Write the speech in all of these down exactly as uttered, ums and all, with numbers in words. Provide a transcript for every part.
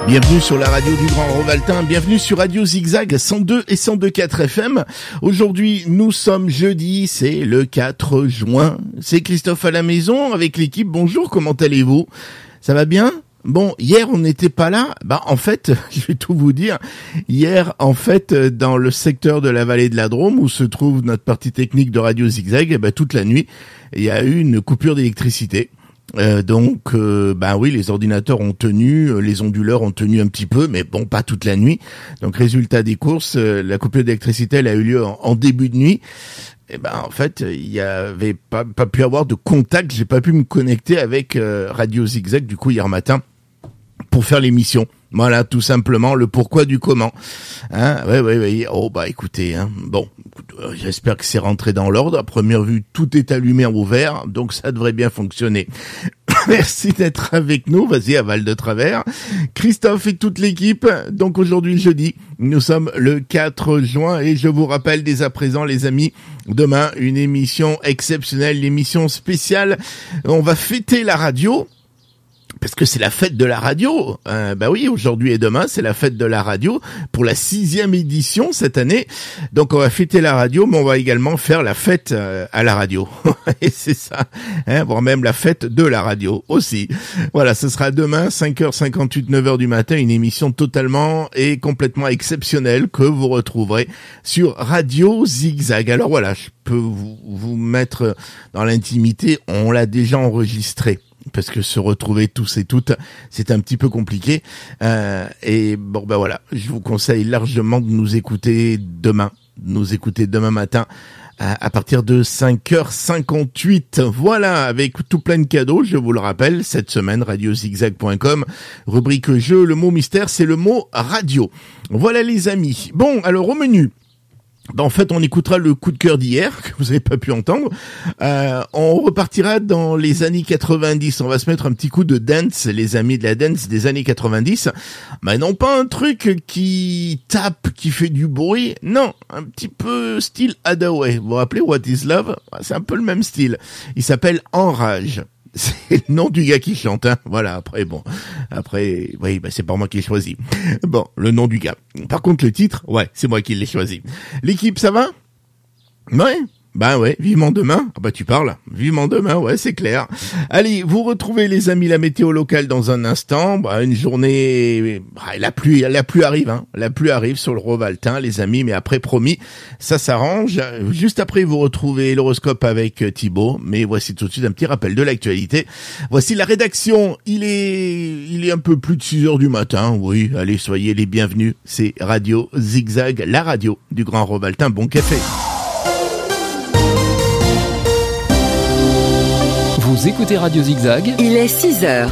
Bienvenue sur la radio du Grand Rovaltin, bienvenue sur Radio Zigzag cent deux et cent deux virgule quatre F M. Aujourd'hui, nous sommes jeudi, c'est le quatre juin. C'est Christophe à la maison avec l'équipe. Bonjour, comment allez-vous? Ça va bien? Bon, hier on n'était pas là. Bah en fait, je vais tout vous dire. Hier, en fait, dans le secteur de la vallée de la Drôme où se trouve notre partie technique de Radio Zigzag, eh ben, toute la nuit, il y a eu une coupure d'électricité. Euh, donc, euh, bah oui, les ordinateurs ont tenu, euh, les onduleurs ont tenu un petit peu, mais bon, pas toute la nuit. Donc, résultat des courses, euh, la coupure d'électricité, elle a eu lieu en, en début de nuit. Et ben, en fait, il y avait pas, pas pu avoir de contact. J'ai pas pu me connecter avec euh, Radio Zigzag du coup hier matin pour faire l'émission. Voilà, tout simplement le pourquoi du comment. Hein, ouais, ouais, ouais. Oh bah écoutez, hein. Bon, euh, j'espère que c'est rentré dans l'ordre. À première vue, tout est allumé en ouvert, donc ça devrait bien fonctionner. Merci d'être avec nous. Vas-y, avale de travers. Christophe et toute l'équipe. Donc aujourd'hui, jeudi, nous sommes le quatre juin et je vous rappelle dès à présent, les amis, demain, une émission exceptionnelle, l'émission spéciale. On va fêter la radio. Parce que c'est la fête de la radio. Euh, bah oui, aujourd'hui et demain, c'est la fête de la radio pour la sixième édition cette année. Donc on va fêter la radio, mais on va également faire la fête euh, à la radio. Et c'est ça, hein, voire même la fête de la radio aussi. Voilà, ce sera demain, cinq heures cinquante-huit, neuf heures du matin, une émission totalement et complètement exceptionnelle que vous retrouverez sur Radio Zigzag. Alors voilà, je peux vous, vous mettre dans l'intimité, on l'a déjà enregistré. Parce que se retrouver tous et toutes, c'est un petit peu compliqué. Euh, et bon, ben voilà, je vous conseille largement de nous écouter demain, de nous écouter demain matin à, à partir de cinq heures cinquante-huit. Voilà, avec tout plein de cadeaux, je vous le rappelle, cette semaine, radio zigzag point com, rubrique jeu, le mot mystère, c'est le mot radio. Voilà les amis. Bon, alors au menu. Ben en fait, on écoutera le coup de cœur d'hier, que vous n'avez pas pu entendre. Euh, on repartira dans les années quatre-vingt-dix. On va se mettre un petit coup de dance, les amis de la dance des années quatre-vingt-dix. Mais non pas un truc qui tape, qui fait du bruit. Non, un petit peu style Hadaway. Vous vous rappelez What is Love? C'est un peu le même style. Il s'appelle Enrage. C'est le nom du gars qui chante, hein. Voilà, après, bon. Après, oui, bah, c'est pas moi qui l'ai choisi. Bon, le nom du gars. Par contre, le titre, ouais, c'est moi qui l'ai choisi. L'équipe, ça va? Ouais. Ben ouais, vivement demain. Ah bah tu parles. Vivement demain, ouais, c'est clair. Allez, vous retrouvez les amis la météo locale dans un instant. Bah, une journée, bah, la pluie, la pluie arrive, hein. La pluie arrive sur le Rovaltin, les amis. Mais après, promis, ça s'arrange. Juste après, vous retrouvez l'horoscope avec Thibaut. Mais voici tout de suite un petit rappel de l'actualité. Voici la rédaction. Il est, il est un peu plus de six heures du matin. Oui, allez, soyez les bienvenus. C'est Radio Zigzag, la radio du Grand Rovaltin. Bon café. Vous écoutez Radio Zigzag. Il est six heures.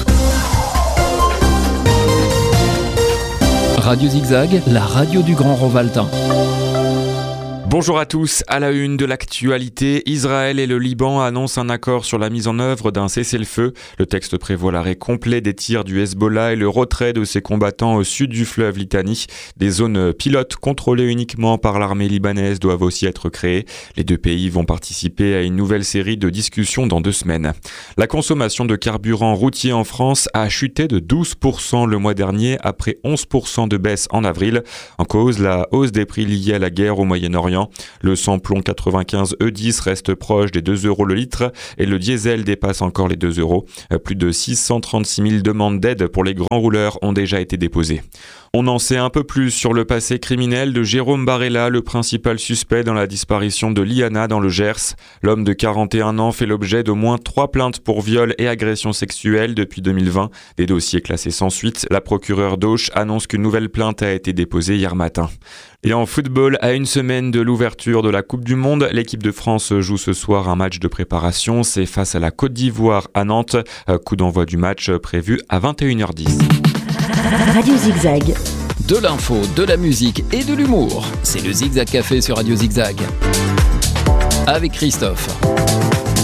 Radio Zigzag, la radio du Grand Rovaltin. Bonjour à tous, à la une de l'actualité, Israël et le Liban annoncent un accord sur la mise en œuvre d'un cessez-le-feu. Le texte prévoit l'arrêt complet des tirs du Hezbollah et le retrait de ses combattants au sud du fleuve Litani. Des zones pilotes contrôlées uniquement par l'armée libanaise doivent aussi être créées. Les deux pays vont participer à une nouvelle série de discussions dans deux semaines. La consommation de carburant routier en France a chuté de douze pour cent le mois dernier après onze pour cent de baisse en avril. En cause, la hausse des prix liés à la guerre au Moyen-Orient. Le samplon quatre-vingt-quinze E dix reste proche des deux euros le litre et le diesel dépasse encore les deux euros. Plus de six cent trente-six mille demandes d'aide pour les grands rouleurs ont déjà été déposées. On en sait un peu plus sur le passé criminel de Jérôme Barella, le principal suspect dans la disparition de Liana dans le Gers. L'homme de quarante et un ans fait l'objet d'au moins trois plaintes pour viol et agression sexuelle depuis deux mille vingt. Des dossiers classés sans suite. La procureure d'Auch annonce qu'une nouvelle plainte a été déposée hier matin. Et en football, à une semaine de l'ouverture de la Coupe du Monde, l'équipe de France joue ce soir un match de préparation. C'est face à la Côte d'Ivoire à Nantes. Coup d'envoi du match prévu à vingt et une heures dix. Radio Zigzag. De l'info, de la musique et de l'humour. C'est le Zigzag Café sur Radio Zigzag. Avec Christophe.